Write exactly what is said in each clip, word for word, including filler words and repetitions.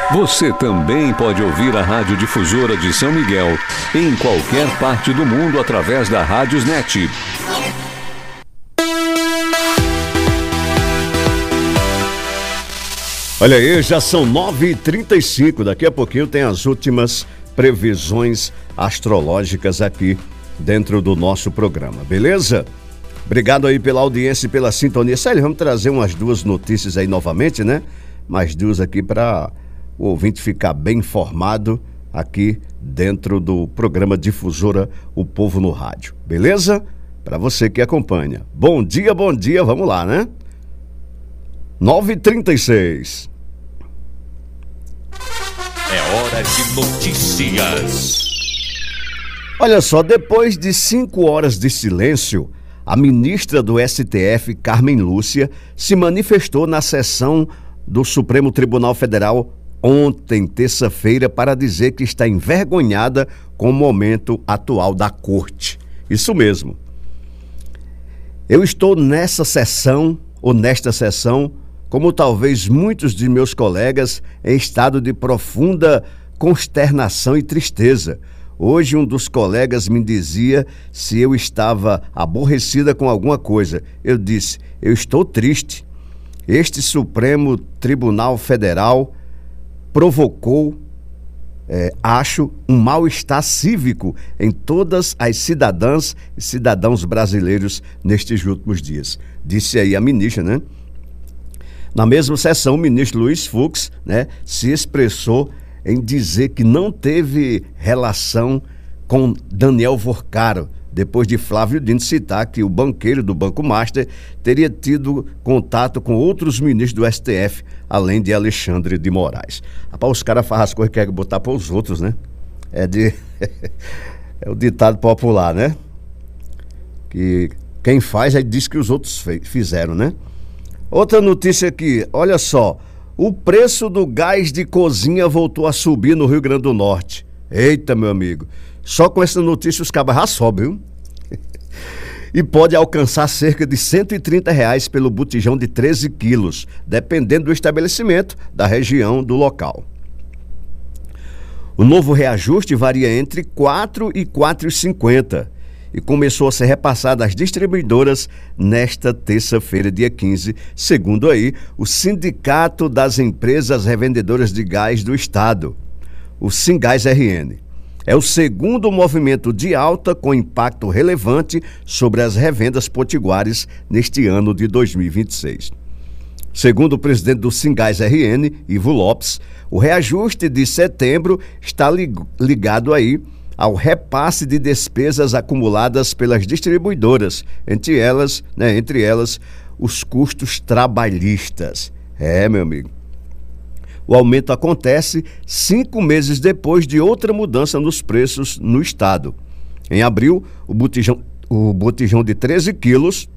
Você também pode ouvir a Rádio Difusora de São Miguel em qualquer parte do mundo através da Rádiosnet. Olha aí, já são nove e trinta e cinco, daqui a pouquinho tem as últimas previsões astrológicas aqui dentro do nosso programa, beleza? Obrigado aí pela audiência e pela sintonia. Sério, vamos trazer umas duas notícias aí novamente, né? Mais duas aqui para o ouvinte ficar bem informado aqui dentro do programa Difusora O Povo no Rádio, beleza? Para você que acompanha. Bom dia, bom dia, vamos lá, né? nove e trinta e seis. É hora de notícias. Olha só, depois de cinco horas de silêncio, a ministra do S T F, Carmen Lúcia, se manifestou na sessão do Supremo Tribunal Federal ontem, terça-feira, para dizer que está envergonhada com o momento atual da corte. Isso mesmo. Eu estou nessa sessão, ou nesta sessão, como talvez muitos de meus colegas, em estado de profunda consternação e tristeza. Hoje um dos colegas me dizia se eu estava aborrecida com alguma coisa. Eu disse, eu estou triste. Este Supremo Tribunal Federal provocou, é, acho, um mal-estar cívico em todas as cidadãs e cidadãos brasileiros nestes últimos dias. Disse aí a ministra, né? Na mesma sessão, o ministro Luiz Fux, né, se expressou em dizer que não teve relação com Daniel Vorcaro, depois de Flávio Dino citar que o banqueiro do Banco Master teria tido contato com outros ministros do S T F, além de Alexandre de Moraes. Rapaz, os caras fazem as coisas que querem botar para os outros, né? É, de... é o ditado popular, né? Que quem faz, aí diz que os outros fizeram, né? Outra notícia aqui, olha só, o preço do gás de cozinha voltou a subir no Rio Grande do Norte. Eita, meu amigo, só com essa notícia os cabas já sobem, viu? E pode alcançar cerca de cento e trinta reais pelo botijão de treze quilos, dependendo do estabelecimento, da região, do local. O novo reajuste varia entre quatro e quatro reais e cinquenta centavos. E começou a ser repassado às distribuidoras nesta terça-feira, dia quinze, segundo aí o Sindicato das Empresas Revendedoras de Gás do Estado, o Singás R N. É o segundo movimento de alta com impacto relevante sobre as revendas potiguares neste ano de dois mil e vinte e seis. Segundo o presidente do Singás R N, Ivo Lopes, o reajuste de setembro está ligado aí ao repasse de despesas acumuladas pelas distribuidoras, entre elas, né, entre elas, os custos trabalhistas. É, meu amigo. O aumento acontece cinco meses depois de outra mudança nos preços no estado. Em abril, o botijão, o botijão de treze quilos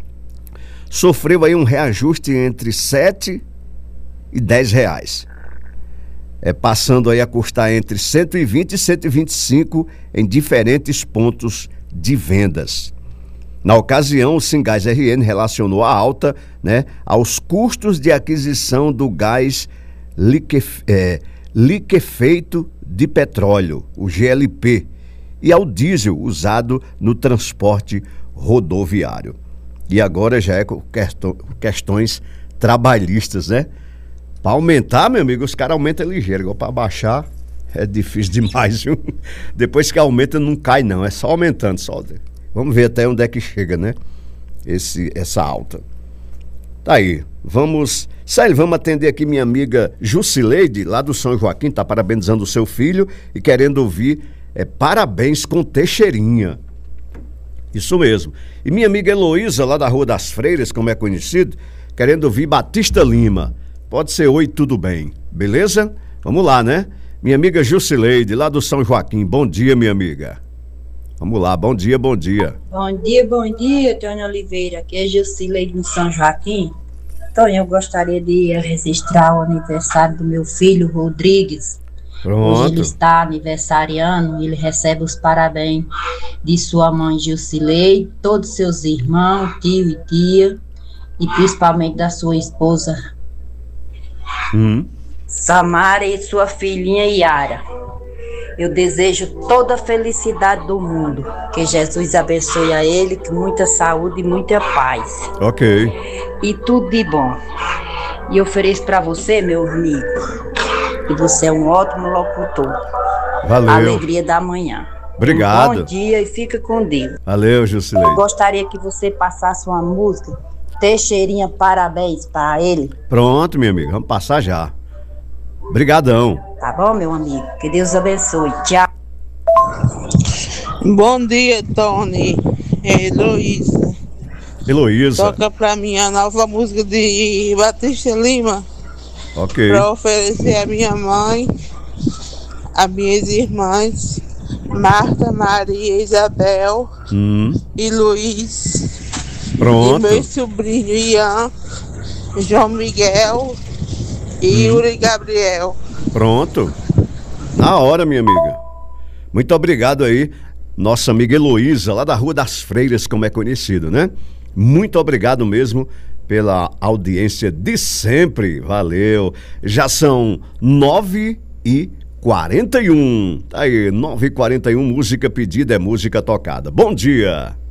sofreu aí um reajuste entre sete e dez reais. É, passando aí a custar entre cento e vinte e cento e vinte e cinco em diferentes pontos de vendas. Na ocasião, o Singás R N relacionou a alta, né, aos custos de aquisição do gás liquef, é, liquefeito de petróleo, o G L P, e ao diesel usado no transporte rodoviário. E agora já é com questões trabalhistas, né? Para aumentar, meu amigo, os caras aumentam ligeiro. Igual para baixar é difícil demais, viu? Depois que aumenta não cai não, é só aumentando só. Vamos ver até onde é que chega, né? Esse, essa alta. Tá aí, vamos... Sério, vamos atender aqui minha amiga Jusileide, lá do São Joaquim, tá parabenizando o seu filho e querendo ouvir é, parabéns com Teixeirinha. Isso mesmo. E minha amiga Heloísa, lá da Rua das Freiras, como é conhecido, querendo ouvir Batista Lima. Pode ser oi, tudo bem, beleza? Vamos lá, né? Minha amiga Jusileide, lá do São Joaquim. Bom dia, minha amiga. Vamos lá, bom dia, bom dia. Bom dia, bom dia, Tônia Oliveira. Aqui é Jusileide do São Joaquim. Tônia, eu gostaria de registrar o aniversário do meu filho, Rodrigues. Pronto. Hoje ele está aniversariando, ele recebe os parabéns de sua mãe Jusileide, todos os seus irmãos, tio e tia, e principalmente da sua esposa. Hum. Samara e sua filhinha Yara. Eu desejo toda a felicidade do mundo. Que Jesus abençoe a ele, com muita saúde e muita paz. Ok. E tudo de bom. E ofereço para você, meu amigo, que você é um ótimo locutor. Valeu. A alegria da manhã. Obrigado. Um bom dia e fica com Deus. Valeu, Jusileide. Gostaria que você passasse uma música. Teixeirinha, parabéns para ele. Pronto, minha amiga, vamos passar já. Obrigadão. Tá bom, meu amigo? Que Deus abençoe. Tchau. Bom dia, Tony. É Heloísa. Heloísa. Toca pra mim a nova música de Batista Lima. Ok. Pra oferecer a minha mãe, as minhas irmãs, Marta, Maria, Isabel Hum. e Luiz. Pronto. E meu sobrinho Ian, João Miguel e Hum. Yuri Gabriel. Pronto. Na hora, minha amiga. Muito obrigado aí, nossa amiga Heloísa, lá da Rua das Freiras, como é conhecido, né? Muito obrigado mesmo pela audiência de sempre. Valeu. Já são nove e quarenta e um. Tá aí, nove e quarenta e um, música pedida é música tocada. Bom dia.